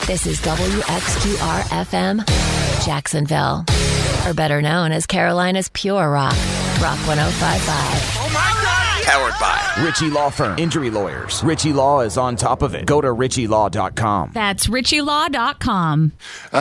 This is WXQR-FM, Jacksonville. Or better known as Carolina's Pure Rock, Rock 105.5. Oh my God! Powered by Ritchie Law Firm. Injury lawyers. Ritchie Law is on top of it. Go to ritchielaw.com. That's ritchielaw.com.